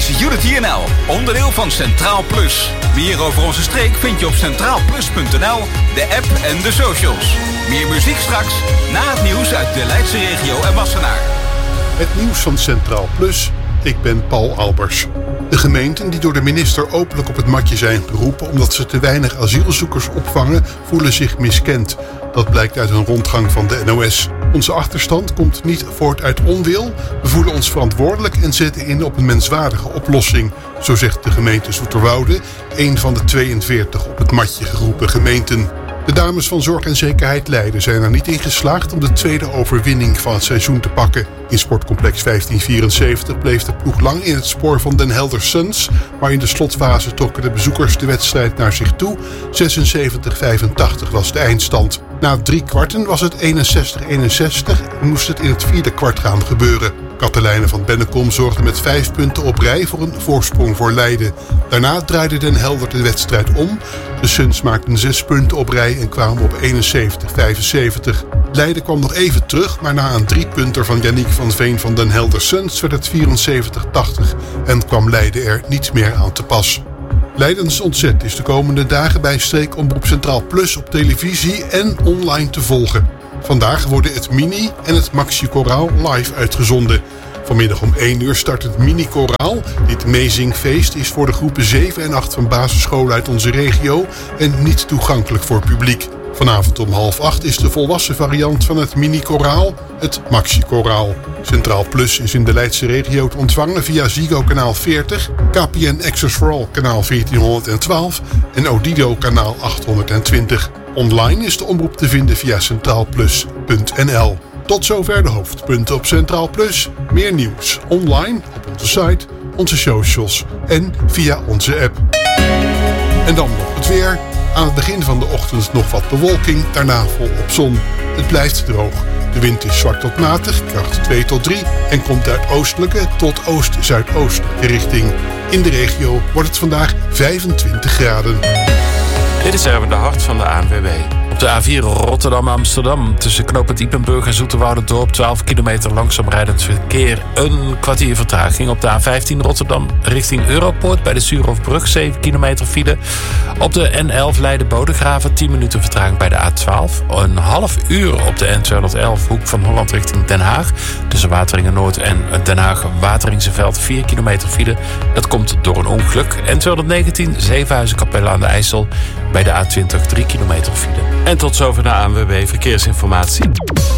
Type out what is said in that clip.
is Unity NL, onderdeel van Centraal Plus. Meer over onze streek vind je op centraalplus.nl, de app en de socials. Meer muziek straks, na het nieuws uit de Leidse regio en Wassenaar. Het nieuws van Centraal Plus. Ik ben Paul Albers. De gemeenten die door de minister openlijk op het matje zijn geroepen omdat ze te weinig asielzoekers opvangen, voelen zich miskend. Dat blijkt uit een rondgang van de NOS. Onze achterstand komt niet voort uit onwil. We voelen ons verantwoordelijk en zetten in op een menswaardige oplossing. Zo zegt de gemeente Zoeterwoude, een van de 42 op het matje geroepen gemeenten. De dames van Zorg en Zekerheid Leiden zijn er niet in geslaagd om de tweede overwinning van het seizoen te pakken. In sportcomplex 1574 bleef de ploeg lang in het spoor van Den Helder Suns, maar in de slotfase trokken de bezoekers de wedstrijd naar zich toe. 76-85 was de eindstand. Na 3 kwarten was het 61-61 en moest het in het 4e kwart gaan gebeuren. Katelijne van Bennekom zorgde met 5 punten op rij voor een voorsprong voor Leiden. Daarna draaide Den Helder de wedstrijd om. De Suns maakten 6 punten op rij en kwamen op 71-75. Leiden kwam nog even terug, maar na een 3-punter van Yannick van Veen van Den Helder Suns werd het 74-80 en kwam Leiden er niet meer aan te pas. Leidens ontzet is de komende dagen bij Streekomroep Centraal Plus op televisie en online te volgen. Vandaag worden het Mini en het Maxi Koraal live uitgezonden. Vanmiddag om 1 uur start het Mini Koraal. Dit meezingfeest is voor de groepen 7 en 8 van basisscholen uit onze regio en niet toegankelijk voor publiek. Vanavond om 7:30 is de volwassen variant van het Mini Koraal, het Maxi Koraal. Centraal Plus is in de Leidse regio te ontvangen via Ziggo kanaal 40, KPN Access for All kanaal 1412 en Odido kanaal 820. Online is de omroep te vinden via centraalplus.nl. Tot zover de hoofdpunten op Centraal Plus. Meer nieuws online op onze site, onze socials en via onze app. En dan nog het weer. Aan het begin van de ochtend nog wat bewolking, daarna volop zon. Het blijft droog. De wind is zwak tot matig, kracht 2 tot 3... en komt uit oostelijke tot oost-zuidoostelijke richting. In de regio wordt het vandaag 25 graden. Dit is Erwin de Hart van de ANWB. Op de A4 Rotterdam-Amsterdam tussen knooppunt Ypenburg en Zoeterwoudendorp 12 kilometer langzaam rijdend verkeer. Een kwartier vertraging. Op de A15 Rotterdam richting Europoort bij de Suurhofbrug 7 kilometer file. Op de N11 Leiden-Bodegraven 10 minuten vertraging bij de A12. Een half uur op de N211 Hoek van Holland richting Den Haag. Tussen Wateringen Noord en Den Haag Wateringsenveld 4 kilometer file. Dat komt door een ongeluk. N219 Zevenhuizen-Kapelle aan de IJssel bij de A20 3 kilometer file. En tot zover de ANWB Verkeersinformatie.